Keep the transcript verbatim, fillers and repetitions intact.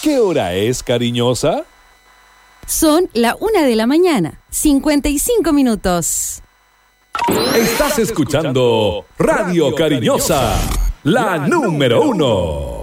¿Qué hora es, cariñosa? Son la una de la mañana, cincuenta y cinco minutos. Estás escuchando Radio Cariñosa, la número uno.